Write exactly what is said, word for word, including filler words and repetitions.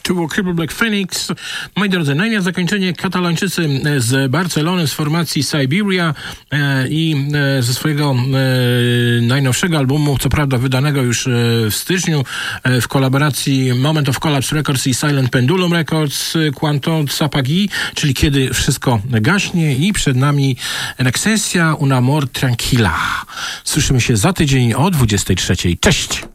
To był Cripple Black Phoenix. Moi drodzy, no i na zakończenie Katalończycy z Barcelony, z formacji Siberia e, i e, ze swojego e, najnowszego albumu, co prawda wydanego już e, w styczniu, e, w kolaboracji Moment of Collapse Records i Silent Pendulum Records, Quanto Sapagi, czyli Kiedy Wszystko Gaśnie, i przed nami Nexensia Un Amor Tranquila. Słyszymy się za tydzień o dwudziestej trzeciej. Cześć!